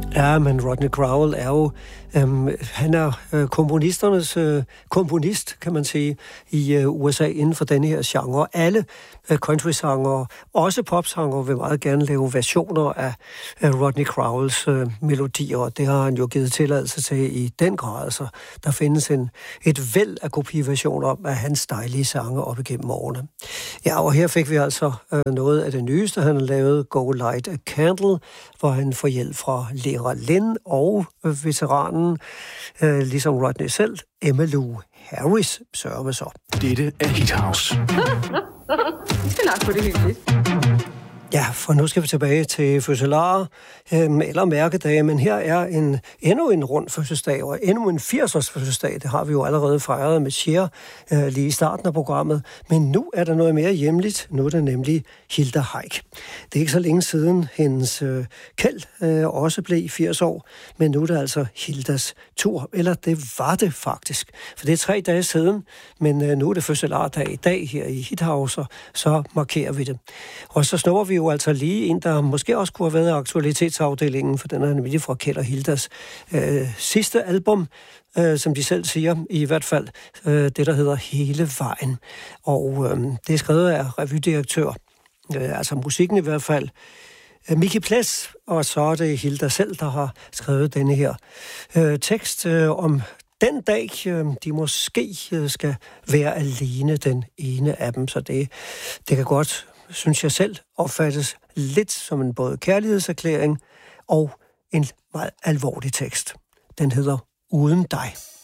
Ja, men Rodney Crowell er jo, han er komponisternes komponist, kan man sige, i USA inden for denne her genre. Alle country-sanger, også popsanger, vil meget gerne lave versioner af Rodney Crowells melodier, og det har han jo givet tilladelse til i den grad. Så der findes et væld af kopiversioner af hans dejlige sange op igennem årene. Ja, og her fik vi altså noget af det nyeste, han har lavet, Go Light a Candle, hvor han får hjælp fra Lera Lynn og veteranen, ligesom Rodney selv, Emmylou Harris, sørger med så. Dette er Hit House. Vi skal nok få det hyggeligt. Ja, for nu skal vi tilbage til fødselarer eller mærkedage, men her er endnu en rund fødselsdag, og endnu en 80-års fødselsdag. Det har vi jo allerede fejret med Cher lige i starten af programmet, men nu er der noget mere hjemligt. Nu er det nemlig Hilda Heick. Det er ikke så længe siden hendes Kjeld også blev 80 år, men nu er det altså Hildas tur, eller det var det faktisk. For det er 3 dage siden, men nu er det fødselardag i dag her i Hit House, så markerer vi det. Og så snupper vi jo altså lige en, der måske også kunne have været aktualitetsafdelingen, for den er nemlig fra Kjeld og Hildas sidste album, som de selv siger, i hvert fald det, der hedder Hele Vejen. Og det er skrevet af revydirektør, altså musikken i hvert fald, Micke Ples, og så er det Hilda selv, der har skrevet denne her tekst om den dag, de måske skal være alene, den ene af dem. Så det kan godt, synes jeg selv, opfattes lidt som en både kærlighedserklæring og en meget alvorlig tekst. Den hedder Uden dig.